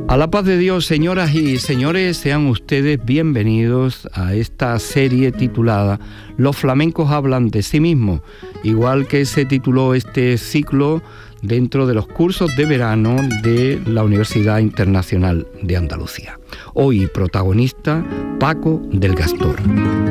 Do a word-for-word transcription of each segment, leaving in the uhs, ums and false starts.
A la paz de Dios, señoras y señores, sean ustedes bienvenidos a esta serie titulada Los flamencos hablan de sí mismos, igual que se tituló este ciclo dentro de los cursos de verano de la Universidad Internacional de Andalucía. Hoy protagonista Paco del Gastor.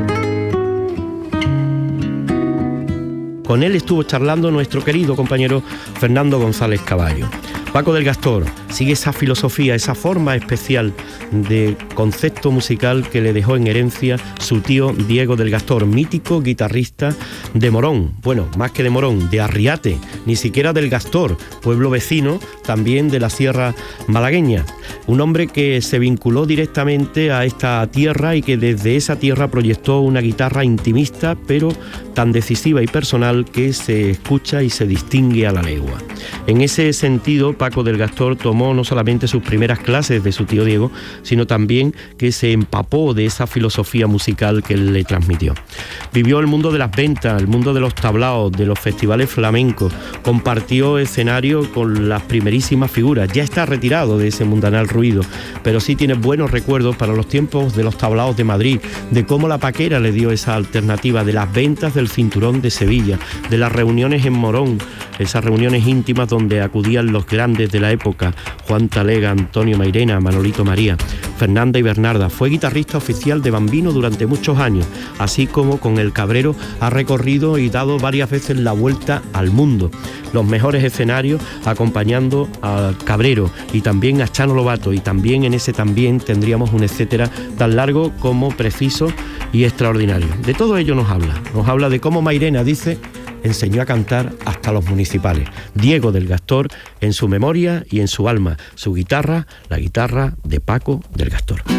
Con él estuvo charlando nuestro querido compañero Fernando González Caballo. Paco del Gastor sigue esa filosofía, esa forma especial de concepto musical que le dejó en herencia su tío Diego del Gastor, mítico guitarrista de Morón, bueno, más que de Morón, de Arriate, ni siquiera del Gastor, pueblo vecino también de la Sierra Malagueña. Un hombre que se vinculó directamente a esta tierra y que desde esa tierra proyectó una guitarra intimista, pero tan decisiva y personal que se escucha y se distingue a la legua. En ese sentido, Paco del Gastor tomó no solamente sus primeras clases de su tío Diego, sino también que se empapó de esa filosofía musical que él le transmitió. Vivió el mundo de las ventas, el mundo de los tablaos, de los festivales flamencos, compartió escenario con las primerísimas figuras. Ya está retirado de ese mundanal ruido, pero sí tiene buenos recuerdos para los tiempos de los tablaos de Madrid, de cómo la Paquera le dio esa alternativa, de las ventas del Cinturón de Sevilla, de las reuniones en Morón, esas reuniones íntimas donde acudían los grandes de la época, Juan Talega, Antonio Mairena, Manolito María, Fernanda y Bernarda. Fue guitarrista oficial de Bambino durante muchos años, así como con el Cabrero ha recorrido y dado varias veces la vuelta al mundo. Los mejores escenarios acompañando a Cabrero y también a Chano Lobato, y también en ese también tendríamos un etcétera tan largo como preciso y extraordinario. De todo ello nos habla, nos habla de cómo Mairena, dice, enseñó a cantar hasta los municipales. Diego del Gastor en su memoria y en su alma, su guitarra, la guitarra de Paco del Gastor.